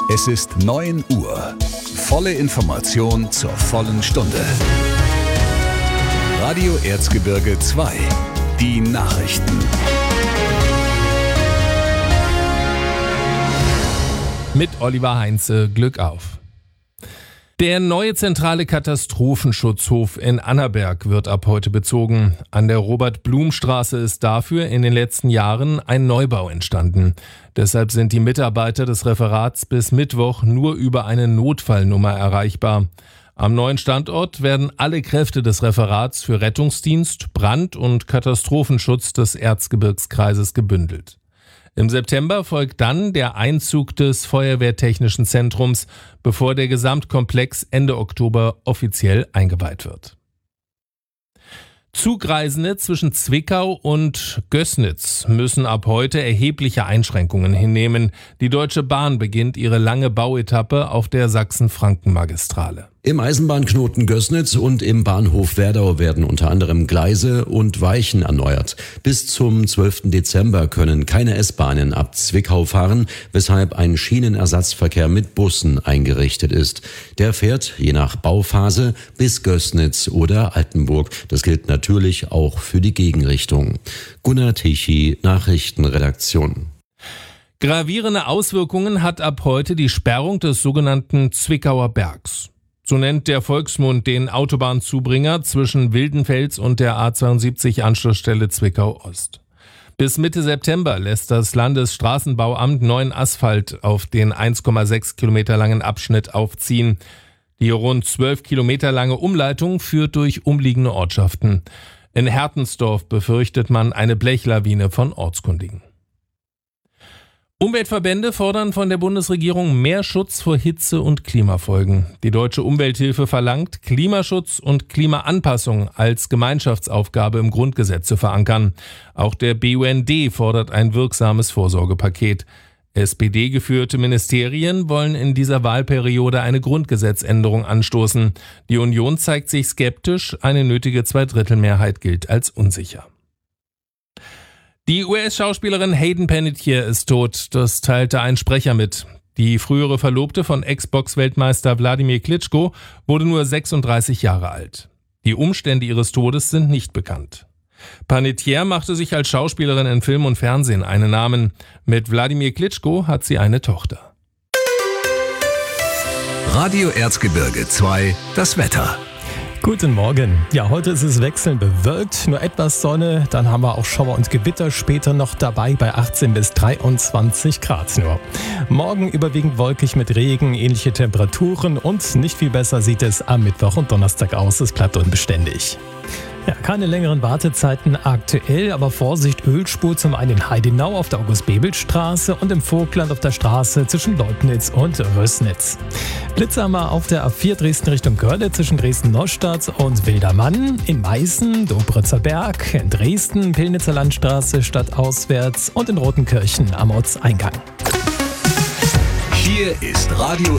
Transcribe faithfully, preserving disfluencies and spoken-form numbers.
Es ist neun Uhr. Volle Information zur vollen Stunde. Radio Erzgebirge zwei. Die Nachrichten. Mit Oliver Heinze, Glück auf. Der neue zentrale Katastrophenschutzhof in Annaberg wird ab heute bezogen. An der Robert-Blum-Straße ist dafür in den letzten Jahren ein Neubau entstanden. Deshalb sind die Mitarbeiter des Referats bis Mittwoch nur über eine Notfallnummer erreichbar. Am neuen Standort werden alle Kräfte des Referats für Rettungsdienst, Brand- und Katastrophenschutz des Erzgebirgskreises gebündelt. Im September folgt dann der Einzug des Feuerwehrtechnischen Zentrums, bevor der Gesamtkomplex Ende Oktober offiziell eingeweiht wird. Zugreisende zwischen Zwickau und Gößnitz müssen ab heute erhebliche Einschränkungen hinnehmen. Die Deutsche Bahn beginnt ihre lange Bauetappe auf der Sachsen-Franken-Magistrale. Im Eisenbahnknoten Gößnitz und im Bahnhof Werdau werden unter anderem Gleise und Weichen erneuert. Bis zum zwölften Dezember können keine S-Bahnen ab Zwickau fahren, weshalb ein Schienenersatzverkehr mit Bussen eingerichtet ist. Der fährt, je nach Bauphase, bis Gößnitz oder Altenburg. Das gilt natürlich auch für die Gegenrichtung. Gunnar Tichy, Nachrichtenredaktion. Gravierende Auswirkungen hat ab heute die Sperrung des sogenannten Zwickauer Bergs. So nennt der Volksmund den Autobahnzubringer zwischen Wildenfels und der A zweiundsiebzig Anschlussstelle Zwickau-Ost. Bis Mitte September lässt das Landesstraßenbauamt neuen Asphalt auf den eins Komma sechs Kilometer langen Abschnitt aufziehen. Die rund zwölf Kilometer lange Umleitung führt durch umliegende Ortschaften. In Hertensdorf befürchtet man eine Blechlawine von Ortskundigen. Umweltverbände fordern von der Bundesregierung mehr Schutz vor Hitze- und Klimafolgen. Die Deutsche Umwelthilfe verlangt, Klimaschutz und Klimaanpassung als Gemeinschaftsaufgabe im Grundgesetz zu verankern. Auch der B U N D fordert ein wirksames Vorsorgepaket. S P D-geführte Ministerien wollen in dieser Wahlperiode eine Grundgesetzänderung anstoßen. Die Union zeigt sich skeptisch, eine nötige Zweidrittelmehrheit gilt als unsicher. Die U S-Schauspielerin Hayden Panettiere ist tot, das teilte ein Sprecher mit. Die frühere Verlobte von Ex-Box-Weltmeister Wladimir Klitschko wurde nur sechsunddreißig Jahre alt. Die Umstände ihres Todes sind nicht bekannt. Panettiere machte sich als Schauspielerin in Film und Fernsehen einen Namen. Mit Wladimir Klitschko hat sie eine Tochter. Radio Erzgebirge zwei, das Wetter. Guten Morgen. Ja, heute ist es wechselnd bewölkt, nur etwas Sonne, dann haben wir auch Schauer und Gewitter später noch dabei bei achtzehn bis dreiundzwanzig Grad nur. Morgen überwiegend wolkig mit Regen, ähnliche Temperaturen und nicht viel besser sieht es am Mittwoch und Donnerstag aus, es bleibt unbeständig. Ja, keine längeren Wartezeiten aktuell, aber Vorsicht, Ölspur zum einen in Heidenau auf der August-Bebel-Straße und im Vogtland auf der Straße zwischen Leubnitz und Rößnitz. Blitze haben wir auf der A vier Dresden Richtung Görle zwischen Dresden-Neustadt und Wildermann, in Meißen, Dobritzer Berg, in Dresden, Pillnitzer Landstraße stadtauswärts und in Rotenkirchen am Ortseingang. Hier ist Radio